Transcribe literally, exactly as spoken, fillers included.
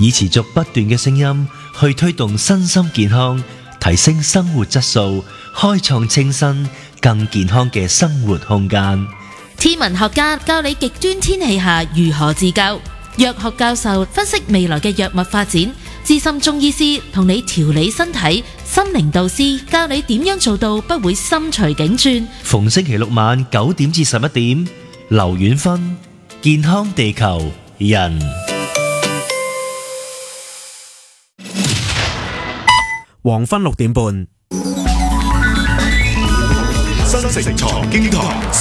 以持續不斷嘅聲音去推動身心健康，提升生活質素，開創清新更健康嘅生活空間。 天文學家教你極端天氣下如何自救，藥學教授分析未來嘅藥物發展，資深中醫師同你調理身體，心靈導師教你點樣做到不會心隨境轉。 逢星期六晚九點至十一點，劉遠芬，健康地球人。 黃昏六點半， 新城財經台。